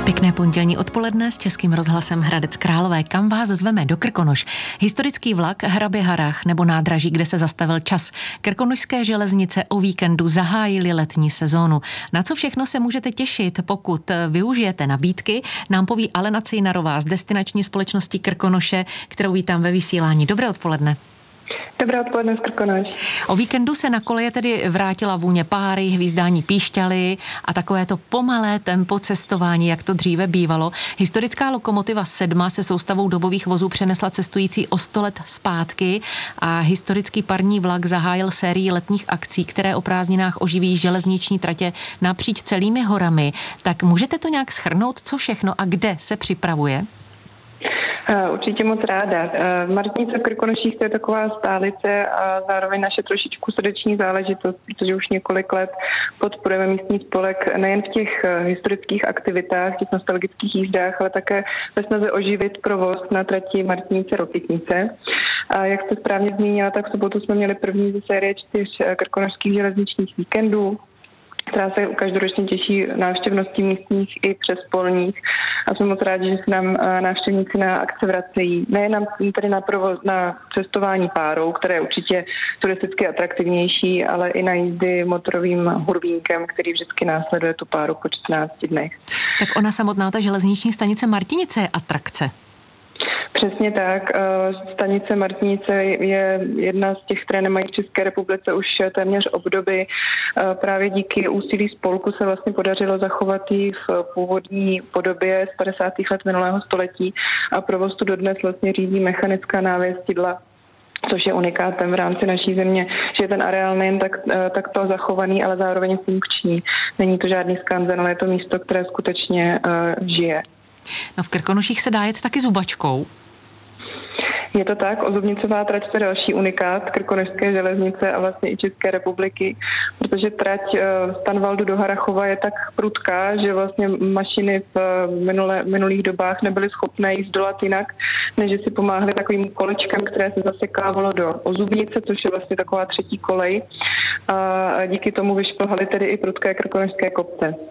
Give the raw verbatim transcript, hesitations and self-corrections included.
Pěkné pondělní odpoledne s Českým rozhlasem Hradec Králové, kam vás zveme do Krkonoš. Historický vlak Hrabě Harrach nebo nádraží, kde se zastavil čas. Krkonošské železnice o víkendu zahájily letní sezónu. Na co všechno se můžete těšit, pokud využijete nabídky, nám poví Alena Cejnarová z destinační společnosti Krkonoše, kterou vítám ve vysílání. Dobré odpoledne. Dobré odpoledne z Krkonoš. O víkendu se na koleje tedy vrátila vůně páry, hvízdání píšťaly a takové to pomalé tempo cestování, jak to dříve bývalo. Historická lokomotiva sedma se soustavou dobových vozů přenesla cestující o sto let zpátky a historický parní vlak zahájil sérii letních akcí, které o prázdninách oživí železniční tratě napříč celými horami. Tak můžete to nějak shrnout, co všechno a kde se připravuje? Určitě moc ráda. Martinice v Krkonoších to je taková stálice a zároveň naše trošičku srdeční záležitost, protože už několik let podporujeme místní spolek nejen v těch historických aktivitách, těch nostalgických jízdách, ale také ve snaze oživit provoz na trati Martinice-Rokytnice. A jak jste správně zmínila, tak v sobotu jsme měli první ze série čtyř krkonošských železničních víkendů, která se každoročně těší návštěvností místních i přespolních. A jsme moc rádi, že se nám návštěvníci na akce vracejí. Nejen tedy na, provoz, na cestování párou, které je určitě turisticky atraktivnější, ale i na jízdy motorovým hurvínkem, který vždycky následuje tu páru po čtrnácti dnech. Tak ona samotná, ta železniční stanice Martinice je atrakce. Přesně tak. Stanice Martinice je jedna z těch, které nemají v České republice už téměř obdoby. Právě díky úsilí spolku se vlastně podařilo zachovat ji v původní podobě z padesátých let minulého století a provoz tu dodnes vlastně řídí mechanická návěstidla, což je unikátem v rámci naší země, že je ten areál nejen tak, takto zachovaný, ale zároveň funkční. Není to žádný skanzen, ale je to místo, které skutečně uh, žije. No v Krkonoších se dá jet taky zubačkou. Je to tak, Ozubnicová trať je další unikát Krkonošské železnice a vlastně i České republiky, protože trať z Tanvaldu do Harrachova je tak prudká, že vlastně mašiny v minulé, minulých dobách nebyly schopné jí zdolat jinak, než že si pomáhly takovým kolečkem, které se zasekávalo do Ozubnice, což je vlastně taková třetí kolej. A díky tomu vyšplhaly tedy i prudké krkonošské kopce.